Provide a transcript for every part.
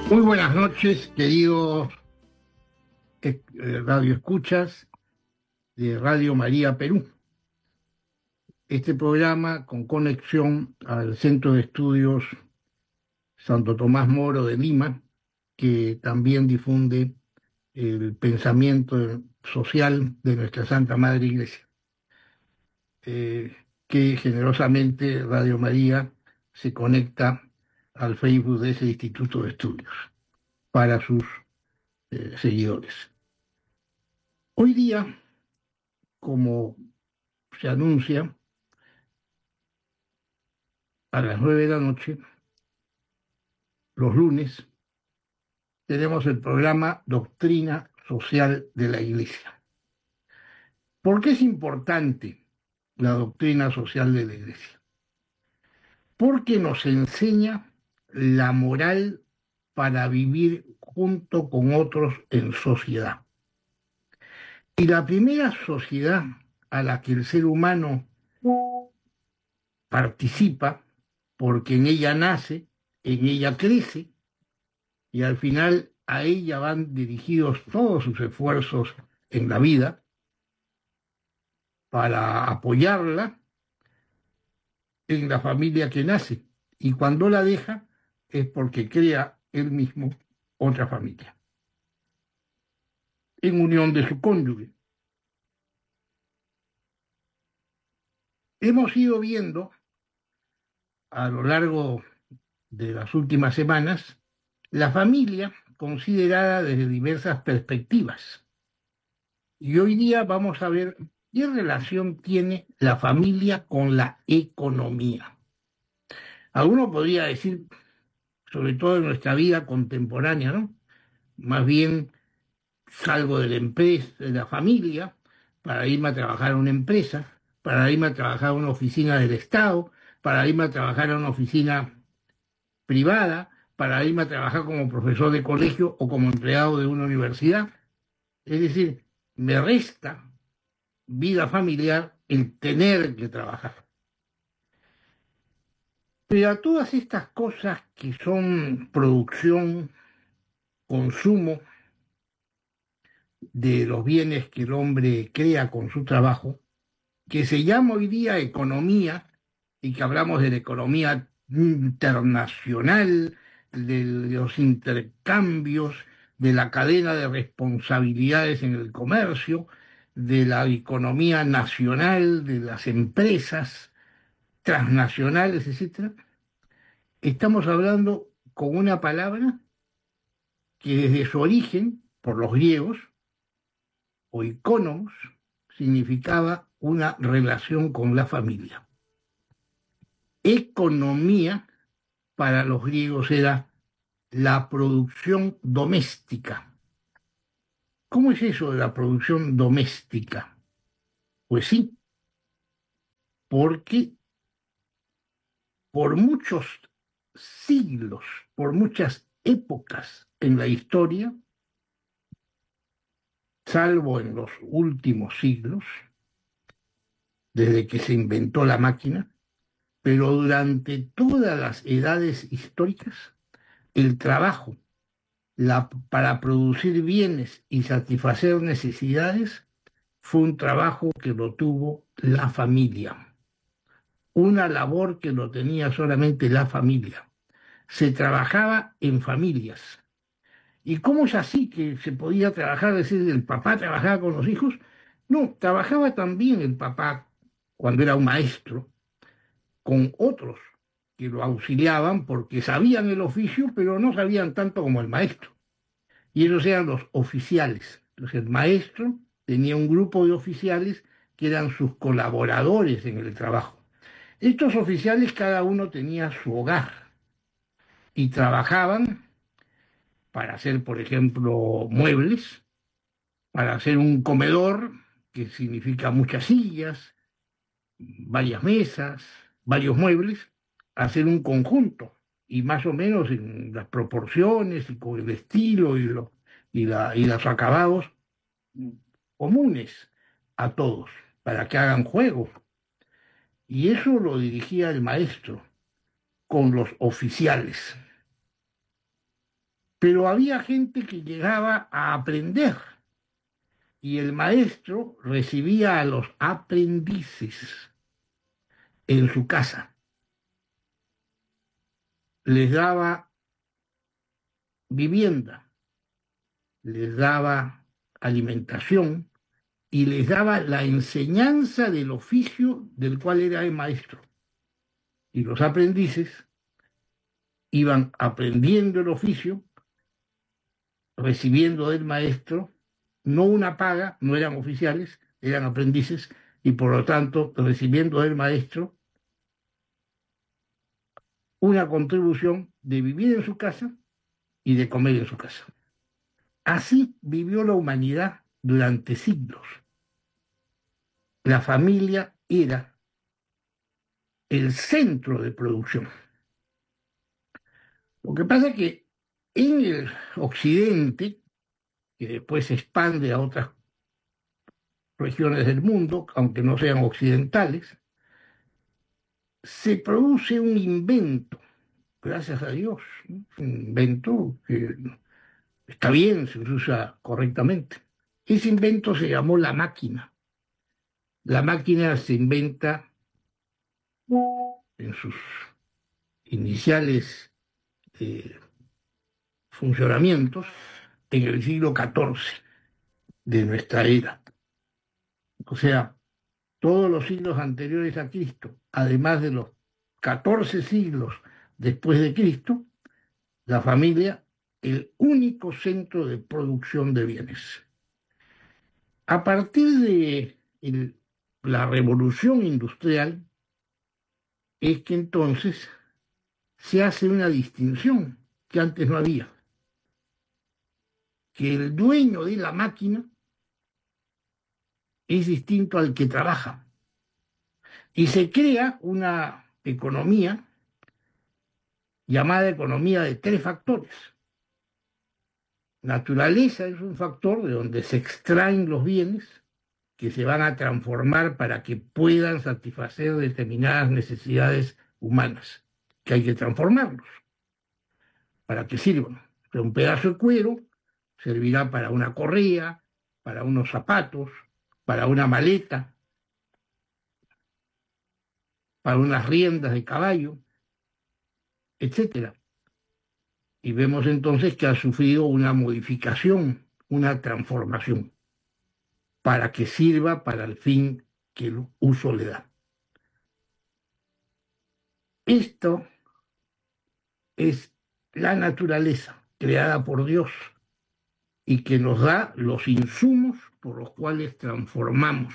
Muy buenas noches, queridos radio escuchas de Radio María Perú. Este programa con conexión al Centro de Estudios Santo Tomás Moro de Lima, que también difunde el pensamiento social de nuestra Santa Madre Iglesia, eh, que generosamente Radio María se conecta al Facebook de ese Instituto de Estudios para sus seguidores. Hoy día, como se anuncia, a las 9 de la noche, los lunes, tenemos el programa Doctrina Social de la Iglesia. ¿Por qué es importante la doctrina social de la Iglesia? Porque nos enseña la moral para vivir junto con otros en sociedad. Y la primera sociedad a la que el ser humano participa, porque en ella nace, en ella crece, y al final a ella van dirigidos todos sus esfuerzos en la vida para apoyarla en la familia que nace. Y cuando la deja es porque crea él mismo otra familia, en unión de su cónyuge. Hemos ido viendo a lo largo de las últimas semanas la familia considerada desde diversas perspectivas. Y hoy día vamos a ver qué relación tiene la familia con la economía. Alguno podría decir, sobre todo en nuestra vida contemporánea, ¿no? Más bien salgo de la empresa, de la familia, para irme a trabajar a una empresa, para irme a trabajar a una oficina del Estado, para irme a trabajar a una oficina privada, para irme a trabajar como profesor de colegio o como empleado de una universidad. Es decir, me resta vida familiar el tener que trabajar. Pero a todas estas cosas que son producción, consumo de los bienes que el hombre crea con su trabajo, que se llama hoy día economía, y que hablamos de la economía internacional, de los intercambios, de la cadena de responsabilidades en el comercio, de la economía nacional, de las empresas transnacionales, etcétera. Estamos hablando con una palabra que desde su origen, por los griegos, o economos, significaba una relación con la familia. Economía para los griegos era la producción doméstica. ¿Cómo es eso de la producción doméstica? Pues sí, porque por muchos siglos, por muchas épocas en la historia, salvo en los últimos siglos, desde que se inventó la máquina, pero durante todas las edades históricas, el trabajo para producir bienes y satisfacer necesidades fue un trabajo que lo tuvo la familia, una labor que lo tenía solamente la familia. Se trabajaba en familias. ¿Y cómo es así que se podía trabajar? Es decir, el papá trabajaba con los hijos. No, trabajaba también el papá cuando era un maestro con otros que lo auxiliaban porque sabían el oficio, pero no sabían tanto como el maestro. Y ellos eran los oficiales. Entonces el maestro tenía un grupo de oficiales que eran sus colaboradores en el trabajo. Estos oficiales cada uno tenía su hogar y trabajaban para hacer, por ejemplo, muebles, para hacer un comedor, que significa muchas sillas, varias mesas, varios muebles, hacer un conjunto y más o menos en las proporciones y con el estilo y los acabados comunes a todos para que hagan juego. Y eso lo dirigía el maestro con los oficiales. Pero había gente que llegaba a aprender y el maestro recibía a los aprendices en su casa, les daba vivienda, les daba alimentación y les daba la enseñanza del oficio del cual era el maestro. Y los aprendices iban aprendiendo el oficio, recibiendo del maestro no una paga, no eran oficiales, eran aprendices, y por lo tanto recibiendo del maestro una contribución de vivir en su casa y de comer en su casa. Así vivió la humanidad durante siglos. La familia era el centro de producción. Lo que pasa es que en el occidente, que después se expande a otras regiones del mundo, aunque no sean occidentales, se produce un invento, gracias a Dios, ¿no? Un invento que está bien, se usa correctamente. Ese invento se llamó la máquina. La máquina se inventa en sus iniciales eh, funcionamientos en el siglo XIV de nuestra era. O sea, todos los siglos anteriores a Cristo, además de los 14 siglos después de Cristo, la familia, el único centro de producción de bienes. A partir de la revolución industrial es que entonces se hace una distinción que antes no había, que el dueño de la máquina es distinto al que trabaja. Y se crea una economía llamada economía de tres factores. Naturaleza es un factor de donde se extraen los bienes que se van a transformar para que puedan satisfacer determinadas necesidades humanas, que hay que transformarlos para que sirvan. Un pedazo de cuero servirá para una correa, para unos zapatos, para una maleta, para unas riendas de caballo, etcétera. Y vemos entonces que ha sufrido una modificación, una transformación, para que sirva para el fin que el uso le da. Esto es la naturaleza creada por Dios y que nos da los insumos por los cuales transformamos.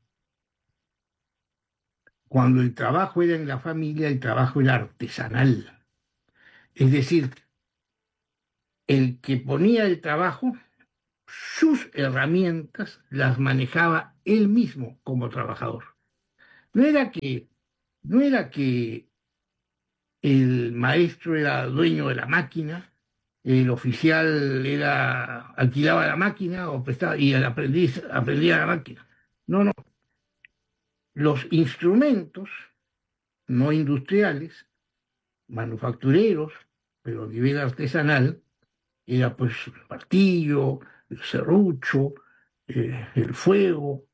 Cuando el trabajo era en la familia, el trabajo era artesanal. Es decir, el que ponía el trabajo, sus herramientas las manejaba él mismo como trabajador. No era que, no era que el maestro era dueño de la máquina, el oficial alquilaba la máquina o prestaba, y el aprendiz aprendía la máquina. No, no. Los instrumentos no industriales, manufactureros, pero a nivel artesanal, era pues el martillo, el serrucho, el fuego,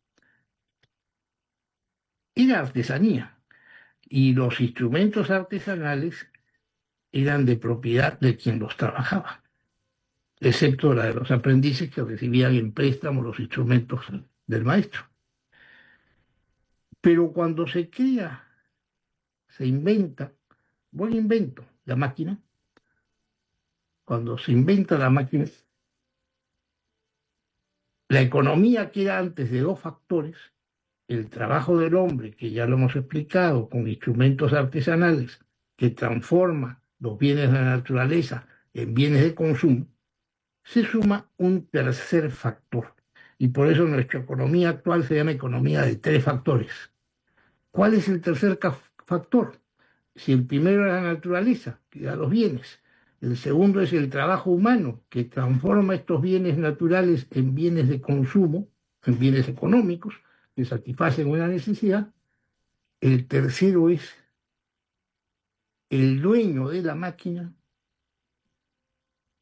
era artesanía. Y los instrumentos artesanales eran de propiedad de quien los trabajaba, excepto la de los aprendices que recibían en préstamo los instrumentos del maestro. Pero cuando se crea, se inventa, buen invento, la máquina, cuando se inventa la máquina, la economía que era antes de dos factores, el trabajo del hombre, que ya lo hemos explicado, con instrumentos artesanales, que transforma los bienes de la naturaleza en bienes de consumo, se suma un tercer factor. Y por eso nuestra economía actual se llama economía de tres factores. ¿Cuál es el tercer factor? Si el primero es la naturaleza, que da los bienes, el segundo es el trabajo humano, que transforma estos bienes naturales en bienes de consumo, en bienes económicos, que satisfacen una necesidad, el tercero es el dueño de la máquina,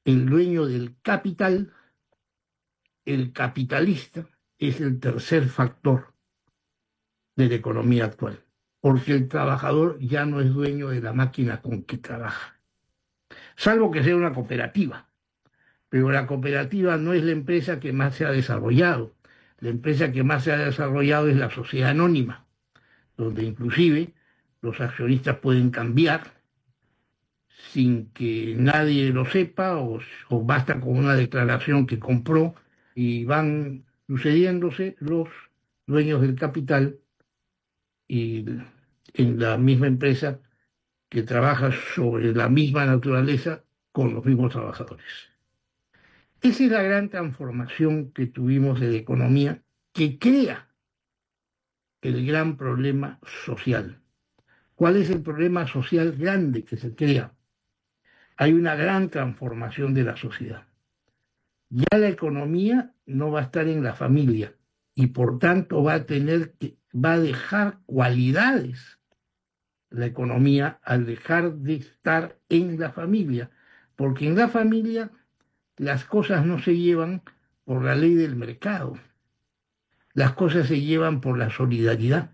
el dueño del capital, el capitalista, es el tercer factor de la economía actual, porque el trabajador ya no es dueño de la máquina con que trabaja, salvo que sea una cooperativa, pero la cooperativa no es la empresa que más se ha desarrollado. La empresa que más se ha desarrollado es la sociedad anónima, donde inclusive los accionistas pueden cambiar sin que nadie lo sepa o basta con una declaración que compró y van sucediéndose los dueños del capital y en la misma empresa que trabaja sobre la misma naturaleza con los mismos trabajadores. Esa es la gran transformación que tuvimos de la economía que crea el gran problema social. ¿Cuál es el problema social grande que se crea? Hay una gran transformación de la sociedad. Ya la economía no va a estar en la familia y por tanto va a dejar cualidades la economía al dejar de estar en la familia, porque en la familia las cosas no se llevan por la ley del mercado, las cosas se llevan por la solidaridad.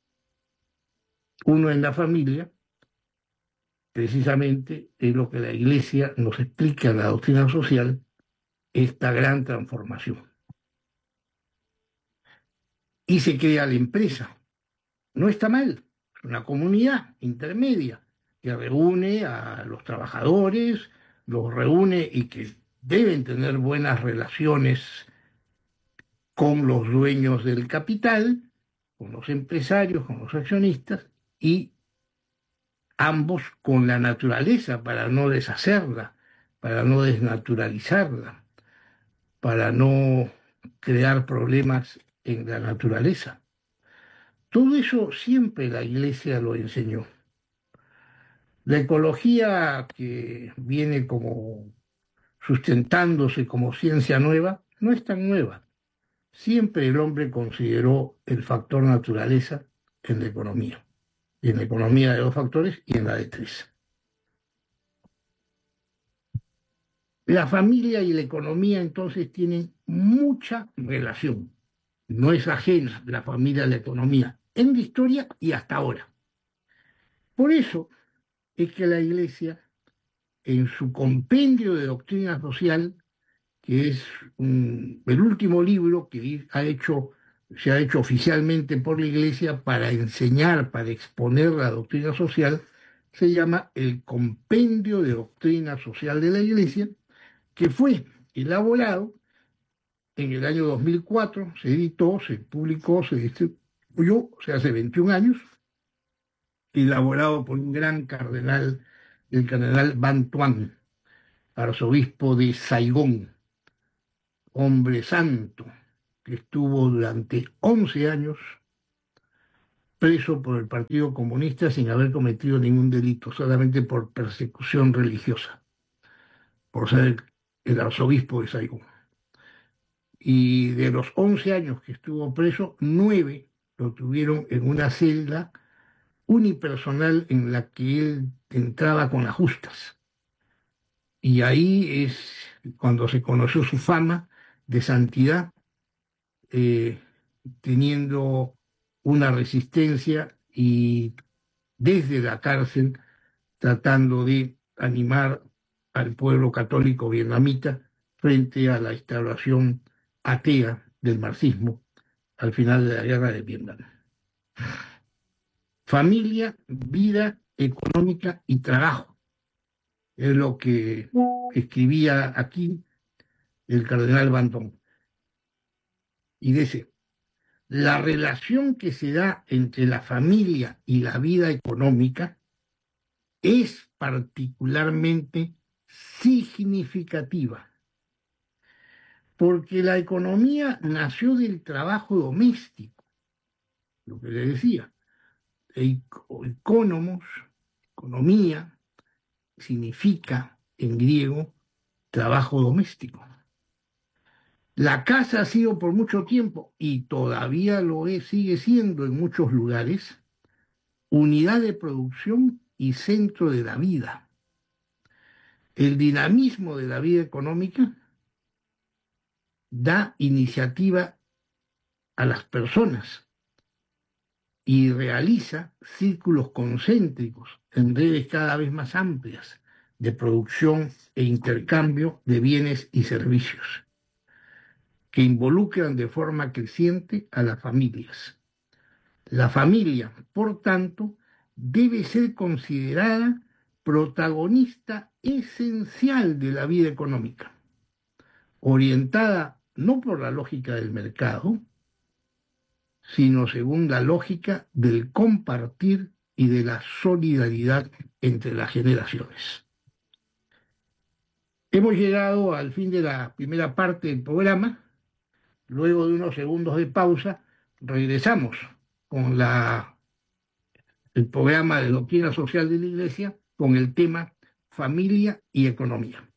Uno en la familia, precisamente, es lo que la Iglesia nos explica en la doctrina social, esta gran transformación. Y se crea la empresa. No está mal, es una comunidad intermedia que reúne a los trabajadores, los reúne y que deben tener buenas relaciones con los dueños del capital, con los empresarios, con los accionistas y ambos con la naturaleza para no deshacerla, para no desnaturalizarla, para no crear problemas en la naturaleza. Todo eso siempre la Iglesia lo enseñó. La ecología que viene como sustentándose como ciencia nueva no es tan nueva. Siempre el hombre consideró el factor naturaleza en la economía. Y en la economía de dos factores y en la de tres. La familia y la economía entonces tienen mucha relación. No es ajena la familia a la economía en la historia y hasta ahora. Por eso es que la Iglesia, en su compendio de doctrina social, que es el último libro que se ha hecho oficialmente por la Iglesia para enseñar, para exponer la doctrina social, se llama el Compendio de Doctrina Social de la Iglesia, que fue elaborado en el año 2004, se editó, se publicó, se distribuyó, o sea, hace 21 años, elaborado por un gran cardenal, el cardenal Ban Tuan, arzobispo de Saigón, hombre santo, que estuvo durante 11 años preso por el Partido Comunista sin haber cometido ningún delito, solamente por persecución religiosa, por ser el arzobispo de Saigón. Y de los 11 años que estuvo preso, 9 lo tuvieron en una celda unipersonal en la que él entraba con las justas. Y ahí es cuando se conoció su fama de santidad, eh, teniendo una resistencia y desde la cárcel tratando de animar al pueblo católico vietnamita frente a la instauración atea del marxismo al final de la guerra de Vietnam. Familia, vida económica y trabajo. Es lo que escribía aquí el cardenal Bandón. Y dice, la relación que se da entre la familia y la vida económica es particularmente significativa, porque la economía nació del trabajo doméstico, lo que le decía, economos, economía, significa en griego trabajo doméstico. La casa ha sido por mucho tiempo, y todavía lo es, sigue siendo en muchos lugares, unidad de producción y centro de la vida. El dinamismo de la vida económica da iniciativa a las personas y realiza círculos concéntricos en redes cada vez más amplias de producción e intercambio de bienes y servicios que involucran de forma creciente a las familias. La familia, por tanto, debe ser considerada protagonista esencial de la vida económica, orientada no por la lógica del mercado, sino según la lógica del compartir y de la solidaridad entre las generaciones. Hemos llegado al fin de la primera parte del programa. Luego de unos segundos de pausa, regresamos con el programa de Doctrina Social de la Iglesia con el tema familia y economía.